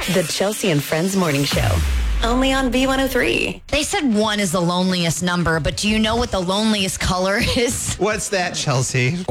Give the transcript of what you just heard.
The Chelsea and Friends Morning Show. Only on B103. They said 1 is the loneliest number, but do you know what the loneliest color is? What's that, Chelsea?